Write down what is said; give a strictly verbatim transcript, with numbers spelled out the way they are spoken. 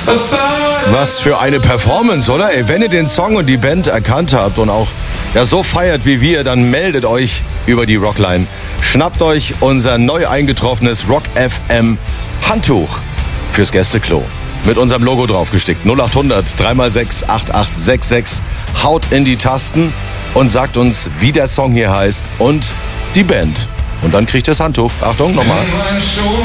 Was für eine Performance, oder? Ey, wenn ihr den Song und die Band erkannt habt und auch ja, so feiert wie wir, dann meldet euch über die Rockline. Schnappt euch unser neu eingetroffenes Rock F M Handtuch fürs Gästeklo. Mit unserem Logo draufgestickt. null acht hundert drei mal sechs acht acht sechs sechs. Haut in die Tasten und sagt uns, wie der Song hier heißt und die Band. Und dann kriegt ihr das Handtuch. Achtung, nochmal.